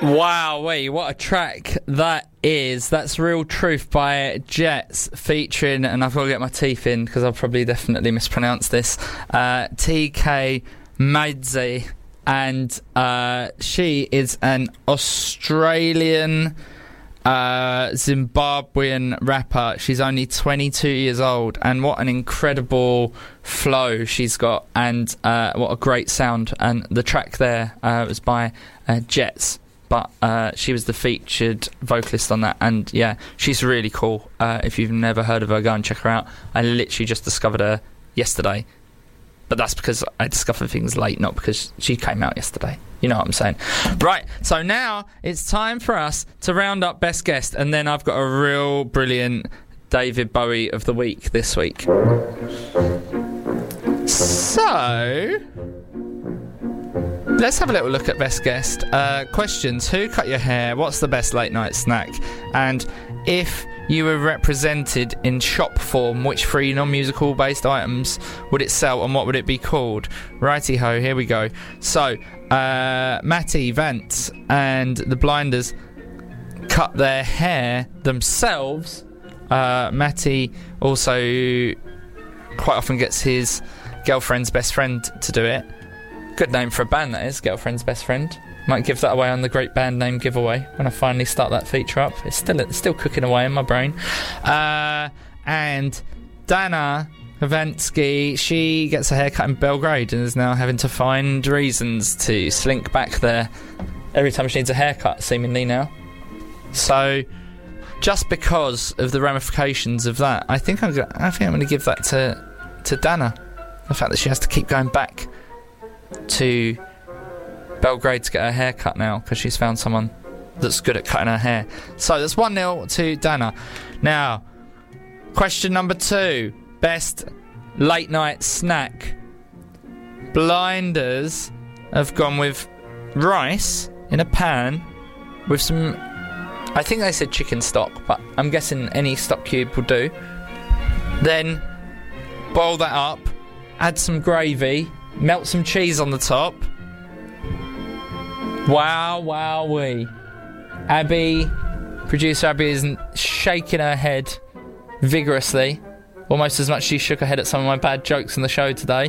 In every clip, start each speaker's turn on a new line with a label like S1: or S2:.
S1: Wow, wait, what a track that is. That's Real Truth by Jets featuring, and I've got to get my teeth in because I'll probably definitely mispronounce this, TK Madze. And she is an Australian Zimbabwean rapper. She's only 22 years old, and what an incredible flow she's got, and what a great sound. And the track there was by Jets, but she was the featured vocalist on that, and yeah, she's really cool. If you've never heard of her, go and check her out. I literally just discovered her yesterday, but that's because I discovered things late, not because she came out yesterday. You know what I'm saying? Right, so now it's time for us to round up Best Guest, and then I've got a real brilliant David Bowie of the week this week. So let's have a little look at Best Guest. Questions: who cut your hair? What's the best late night snack? And if you were represented in shop form, which 3 non-musical based items would it sell, and what would it be called? Righty ho, here we go. So Matty, Vance and the Blinders cut their hair themselves. Matty also quite often gets his girlfriend's best friend to do it. Good name for a band, that is, Girlfriend's Best Friend. Might give that away on the Great Band Name giveaway when I finally start that feature up. It's still cooking away in my brain. And Dana Havansky, she gets a haircut in Belgrade and is now having to find reasons to slink back there every time she needs a haircut, seemingly now. So, just because of the ramifications of that, I think I'm going to give that to Dana. The fact that she has to keep going back to Belgrade to get her hair cut now because she's found someone that's good at cutting her hair. So that's 1-0 to Dana. Now, question number 2. Best late night snack. Blinders have gone with rice in a pan with some, I think they said chicken stock, but I'm guessing any stock cube will do. Then boil that up, add some gravy, melt some cheese on the top. Wowee. Producer Abby is shaking her head vigorously, almost as much as she shook her head at some of my bad jokes on the show today.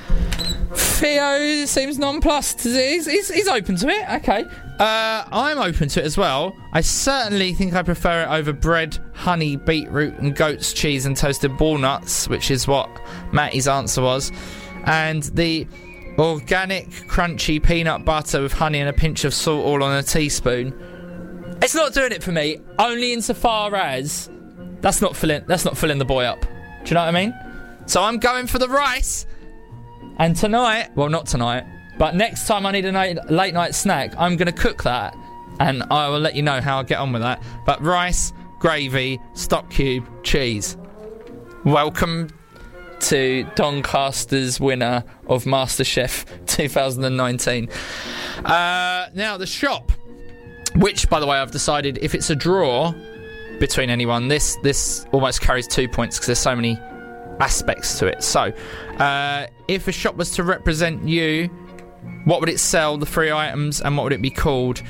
S1: Theo seems nonplussed. He's open to it. Okay. I'm open to it as well. I certainly think I prefer it over bread, honey, beetroot and goat's cheese and toasted walnuts, which is what Matty's answer was. And the organic, crunchy peanut butter with honey and a pinch of salt all on a teaspoon. It's not doing it for me, only insofar as that's not filling the boy up. Do you know what I mean? So I'm going for the rice. And tonight, well, not tonight, but next time I need a late night snack, I'm going to cook that, and I will let you know how I get on with that. But rice, gravy, stock cube, cheese. Welcome to Doncaster's winner of MasterChef 2019. Now, the shop, which, by the way, I've decided if it's a draw between anyone, this almost carries 2 points because there's so many aspects to it. So, if a shop was to represent you, what would it sell, the 3 items, and what would it be called?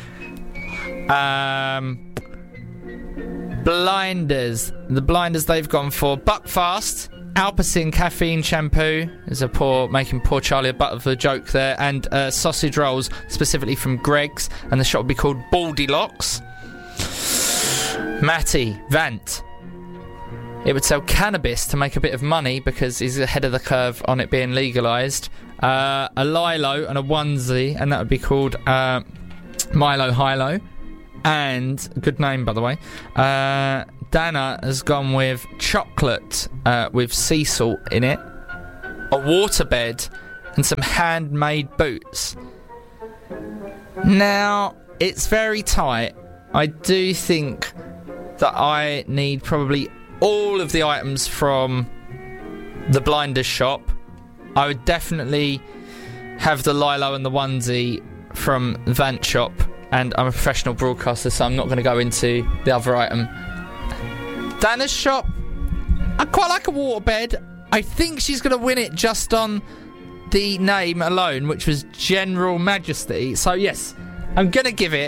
S1: Blinders. The Blinders, they've gone for Buckfast, Alpecin caffeine shampoo. There's making poor Charlie a butt of a joke there. And sausage rolls, specifically from Greg's, and the shop would be called Baldylocks. Matty, Vant. It would sell cannabis to make a bit of money because he's ahead of the curve on it being legalised. A Lilo and a onesie, and that would be called Milo Hilo. And, good name, by the way. Dana has gone with chocolate with sea salt in it, a waterbed, and some handmade boots. Now, it's very tight. I do think that I need probably all of the items from the Blinders shop. I would definitely have the Lilo and the onesie from Vant shop, and I'm a professional broadcaster, so I'm not going to go into the other item. Dana's shop, I quite like a waterbed. I think she's going to win it just on the name alone, which was General Majesty. So yes, I'm going to give it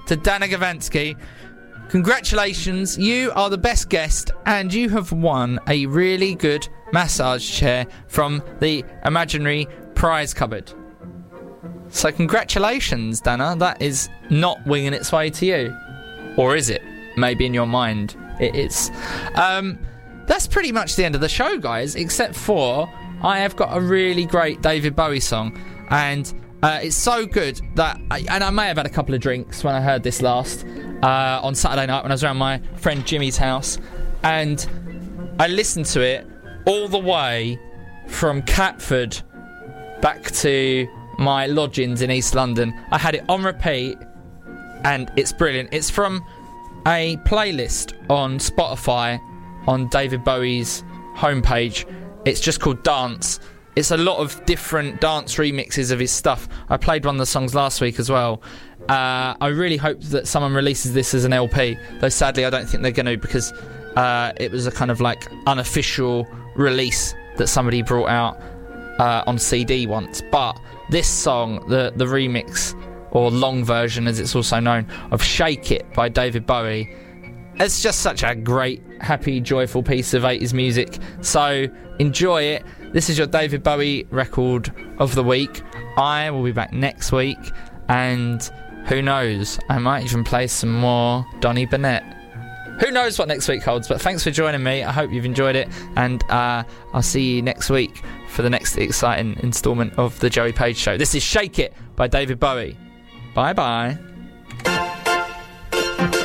S1: to Dana Gavansky. Congratulations, you are the best guest, and you have won a really good massage chair from the imaginary prize cupboard. So congratulations, Dana. That is not winging its way to you. Or is it? Maybe in your mind it is. That's pretty much the end of the show, guys, except for I have got a really great David Bowie song, and it's so good that I may have had a couple of drinks when I heard this last on Saturday night when I was around my friend Jimmy's house, and I listened to it all the way from Catford back to my lodgings in East London. I had it on repeat, and it's brilliant. It's from a playlist on Spotify on David Bowie's homepage. It's just called Dance. It's a lot of different dance remixes of his stuff. I played one of the songs last week as well. I really hope that someone releases this as an LP, though sadly I don't think they're going to, because it was a kind of like unofficial release that somebody brought out on CD once. But this song, the remix, or long version as it's also known, of Shake It by David Bowie, it's just such a great, happy, joyful piece of 80s music. So enjoy it. This is your David Bowie record of the week. I will be back next week, and who knows, I might even play some more Donny Burnett. Who knows what next week holds, but thanks for joining me. I hope you've enjoyed it, and I'll see you next week for the next exciting instalment of the Joey Page Show. This is Shake It by David Bowie. Bye-bye.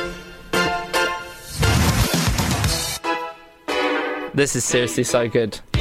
S1: This is seriously so good.